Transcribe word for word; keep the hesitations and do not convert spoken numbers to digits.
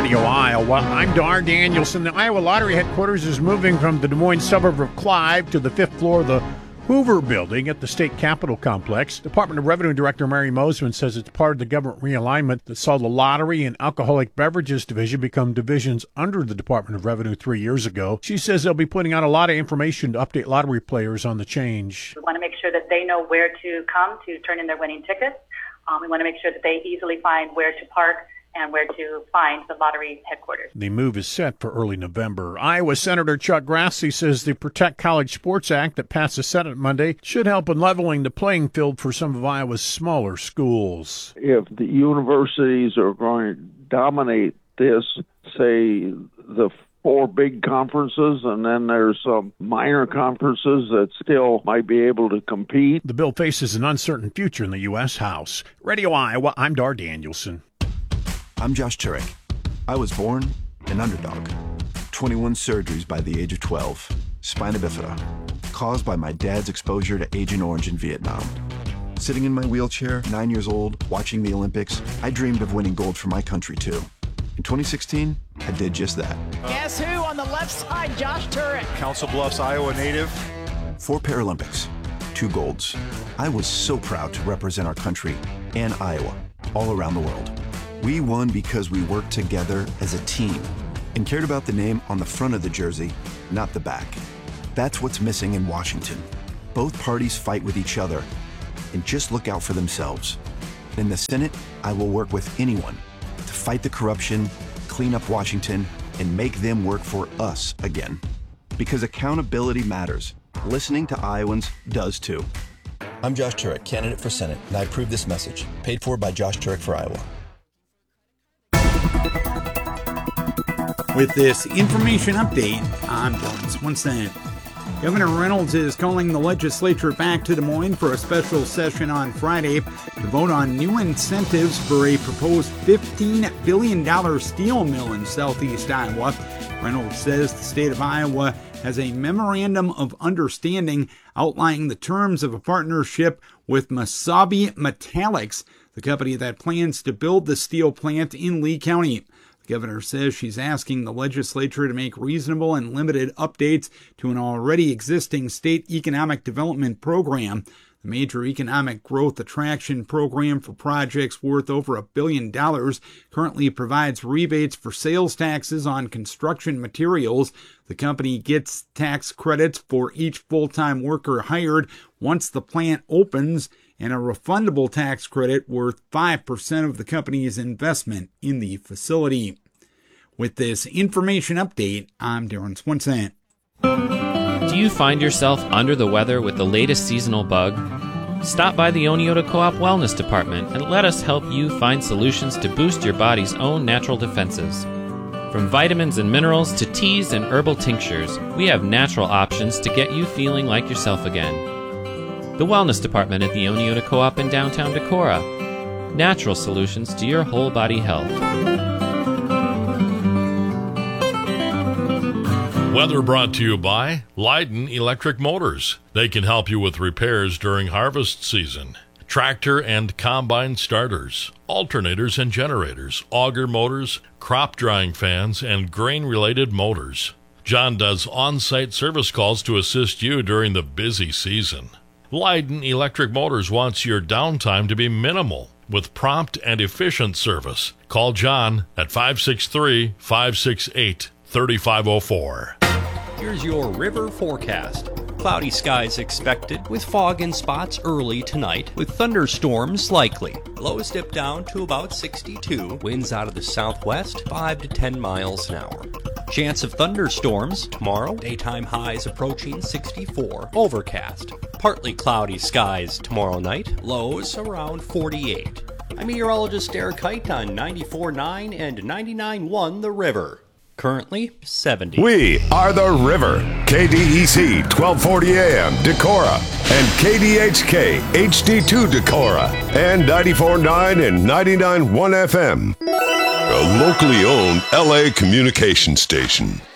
Radio Iowa. I'm Dar Danielson. The Iowa Lottery headquarters is moving from the Des Moines suburb of Clive to the fifth floor of the Hoover Building at the State Capitol Complex. Department of Revenue Director Mary Mosman says it's part of the government realignment that saw the Lottery and Alcoholic Beverages Division become divisions under the Department of Revenue three years ago. She says they'll be putting out a lot of information to update lottery players on the change. We want to make sure that they know where to come to turn in their winning tickets. Um, we want to make sure that they easily find where to park and where to find the lottery headquarters. The move is set for early November. Iowa Senator Chuck Grassley says the Protect College Sports Act that passed the Senate Monday should help in leveling the playing field for some of Iowa's smaller schools. If the universities are going to dominate this, say the four big conferences, and then there's some minor conferences that still might be able to compete. The bill faces an uncertain future in the U S House. Radio Iowa, I'm Dar Danielson. I'm Josh Turek. I was born an underdog. twenty-one surgeries by the age of twelve. Spina bifida, caused by my dad's exposure to Agent Orange in Vietnam. Sitting in my wheelchair, nine years old, watching the Olympics, I dreamed of winning gold for my country too. In twenty sixteen, I did just that. Guess who on the left side? Josh Turek. Council Bluffs, Iowa native. Four Paralympics, two golds. I was so proud to represent our country and Iowa all around the world. We won because we worked together as a team and cared about the name on the front of the jersey, not the back. That's what's missing in Washington. Both parties fight with each other and just look out for themselves. In the Senate, I will work with anyone to fight the corruption, clean up Washington, and make them work for us again. Because accountability matters. Listening to Iowans does too. I'm Josh Turek, candidate for Senate, and I approve this message. Paid for by Josh Turek for Iowa. With this information update, I'm Dylan Swenson. Governor Reynolds is calling the legislature back to Des Moines for a special session on Friday to vote on new incentives for a proposed fifteen billion dollars steel mill in southeast Iowa. Reynolds says the state of Iowa has a memorandum of understanding outlining the terms of a partnership with Mesabi Metallics, the company that plans to build the steel plant in Lee County. The governor says she's asking the legislature to make reasonable and limited updates to an already existing state economic development program. The major economic growth attraction program for projects worth over a billion dollars currently provides rebates for sales taxes on construction materials. The company gets tax credits for each full-time worker hired once the plant opens, and a refundable tax credit worth five percent of the company's investment in the facility. With this information update, I'm Darren Swenson. Do you find yourself under the weather with the latest seasonal bug? Stop by the Oneota Co-op Wellness Department and let us help you find solutions to boost your body's own natural defenses. From vitamins and minerals to teas and herbal tinctures, we have natural options to get you feeling like yourself again. The Wellness Department at the Oneota Co-op in downtown Decorah. Natural solutions to your whole body health. Weather brought to you by Leiden Electric Motors. They can help you with repairs during harvest season. Tractor and combine starters, alternators and generators, auger motors, crop drying fans, and grain-related motors. John does on-site service calls to assist you during the busy season. Leiden Electric Motors wants your downtime to be minimal with prompt and efficient service. Call John at five six three, five six eight, three five zero four. Here's your river forecast. Cloudy skies expected with fog in spots early tonight with thunderstorms likely. Lows dip down to about sixty-two. Winds out of the southwest five to ten miles an hour. Chance of thunderstorms tomorrow. Daytime highs approaching sixty-four. Overcast. Partly cloudy skies tomorrow night. Lows around forty-eight. I'm meteorologist Eric Kite on ninety-four point nine and ninety-nine point one The River. Currently seventy. We are The River. K D E C twelve forty A M Decorah and K D H K H D two Decorah and ninety-four point nine and ninety-nine point one F M. A locally owned L A communication station.